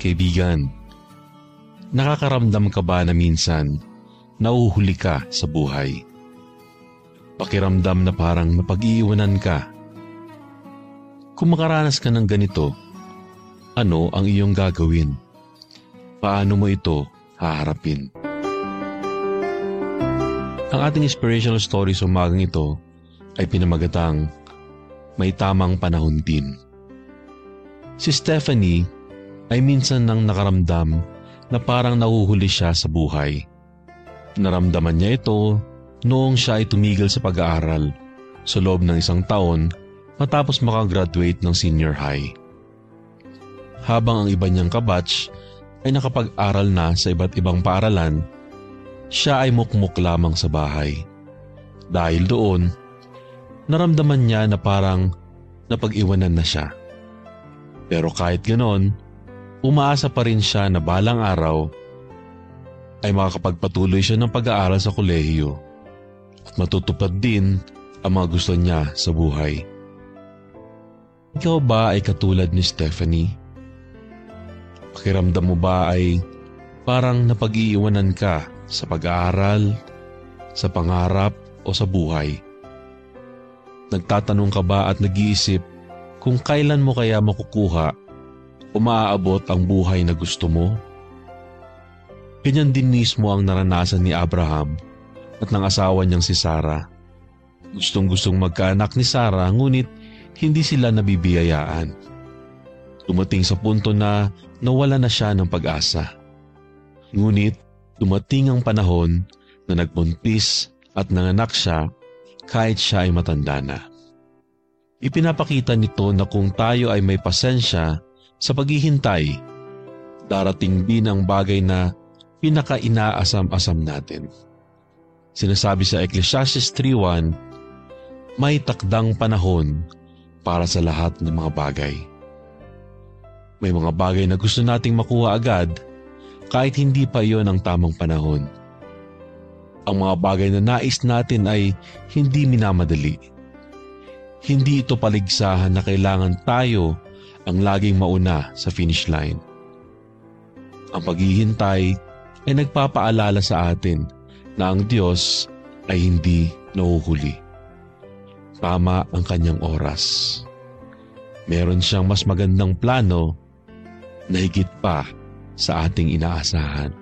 Kaibigan, nakakaramdam ka ba na minsan nauhuli ka sa buhay? Pakiramdam na parang napag-iiwanan ka. Kung makaranas ka ng ganito, ano ang iyong gagawin? Paano mo ito haharapin? Ang ating inspirational story sa umagang ito ay pinamagatang May Tamang Panahon Din. Si Stephanie ay minsan nang nakaramdam na parang nahuhuli siya sa buhay. Naramdaman niya ito noong siya ay tumigil sa pag-aaral sa loob ng 1 taon matapos makagraduate ng senior high. Habang ang iba niyang kabatch ay nakapag-aral na sa iba't ibang paaralan, siya ay mukmuk lamang sa bahay. Dahil doon, naramdaman niya na parang napag-iwanan na siya. Pero kahit ganon, umaasa pa rin siya na balang araw ay makakapagpatuloy siya ng pag-aaral sa kolehiyo at matutupad din ang mga gusto niya sa buhay. Ikaw ba ay katulad ni Stephanie? Pakiramdam mo ba ay parang napag-iiwanan ka sa pag-aaral, sa pangarap o sa buhay? Nagtatanong ka ba at nag-iisip kung kailan mo kaya makukuha o maaabot ang buhay na gusto mo? Ganyan din mismo ang naranasan ni Abraham at ng asawa niyang si Sarah. Gustong-gustong magkaanak ni Sarah ngunit hindi sila nabibiyayaan. Dumating sa punto na nawala na siya ng pag-asa. Ngunit dumating ang panahon na nagbuntis at nanganak siya kahit siya ay matanda na. Ipinapakita nito na kung tayo ay may pasensya sa paghihintay, darating din ang bagay na pinaka-inaasam-asam natin. Sinasabi sa Ecclesiastes 3:1, may takdang panahon para sa lahat ng mga bagay. May mga bagay na gusto nating makuha agad kahit hindi pa iyon ang tamang panahon. Ang mga bagay na nais natin ay hindi minamadali. Hindi ito paligsahan na kailangan tayo ang laging mauna sa finish line. Ang paghihintay ay nagpapaalala sa atin na ang Diyos ay hindi nahuhuli. Tama ang kanyang oras. Meron siyang mas magandang plano na higit pa sa ating inaasahan.